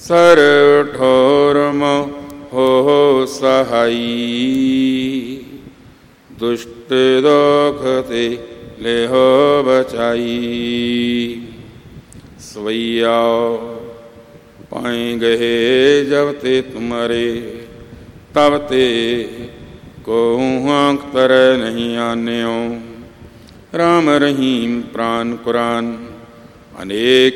Sir ठोर हो सहाई, दुष्ट दोख ते ले हो बचाई। सवैया पाए गए जब ते तुम्हारे, तब ते को आँख तर नहीं आन्यो। राम रहीम प्राण कुरान अनेक